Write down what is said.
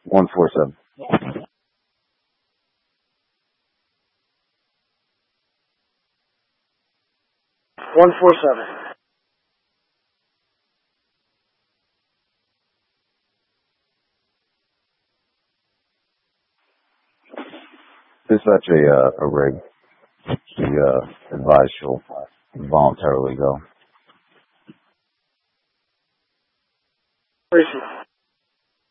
147. 147. Dispatch a rig. She advised she'll voluntarily go. Where is she?